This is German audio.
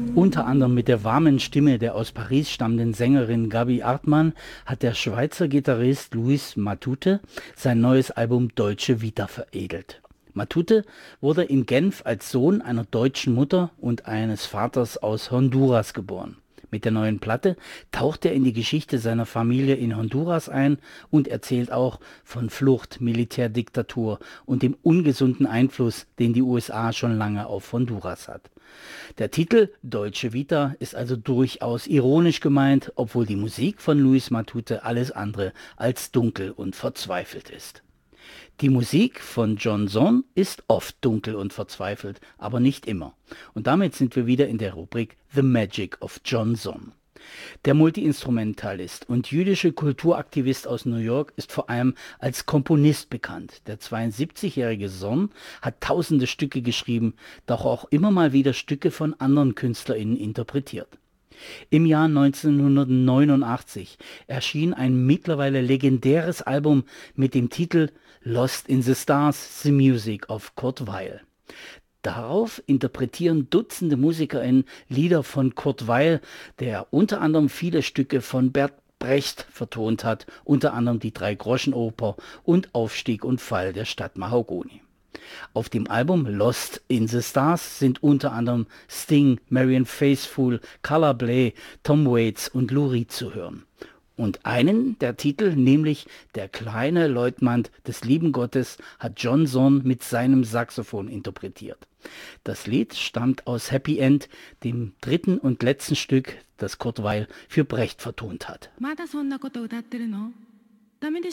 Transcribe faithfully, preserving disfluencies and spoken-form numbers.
Unter anderem mit der warmen Stimme der aus Paris stammenden Sängerin Gaby Artmann hat der Schweizer Gitarrist Louis Matute sein neues Album Deutsche Vita veredelt. Matute wurde in Genf als Sohn einer deutschen Mutter und eines Vaters aus Honduras geboren. Mit der neuen Platte taucht er in die Geschichte seiner Familie in Honduras ein und erzählt auch von Flucht, Militärdiktatur und dem ungesunden Einfluss, den die U S A schon lange auf Honduras hat. Der Titel Deutsche Vita ist also durchaus ironisch gemeint, obwohl die Musik von Louis Matute alles andere als dunkel und verzweifelt ist. Die Musik von John Zorn ist oft dunkel und verzweifelt, aber nicht immer. Und damit sind wir wieder in der Rubrik The Magic of John Zorn. Der Multiinstrumentalist und jüdische Kulturaktivist aus New York ist vor allem als Komponist bekannt. Der zweiundsiebzigjährige Zorn hat tausende Stücke geschrieben, doch auch immer mal wieder Stücke von anderen KünstlerInnen interpretiert. Im Jahr neunzehnhundertneunundachtzig erschien ein mittlerweile legendäres Album mit dem Titel Lost in the Stars, The Music of Kurt Weill. Darauf interpretieren Dutzende MusikerInnen Lieder von Kurt Weill, der unter anderem viele Stücke von Bert Brecht vertont hat, unter anderem die Drei-Groschen-Oper und Aufstieg und Fall der Stadt Mahagoni. Auf dem Album Lost in the Stars sind unter anderem Sting, Marianne Faithfull, Carla Bley, Tom Waits und Lou Reed zu hören. Und einen der Titel, nämlich Der kleine Leutnant des lieben Gottes, hat John Zorn mit seinem Saxophon interpretiert. Das Lied stammt aus Happy End, dem dritten und letzten Stück, das Kurt Weill für Brecht vertont hat.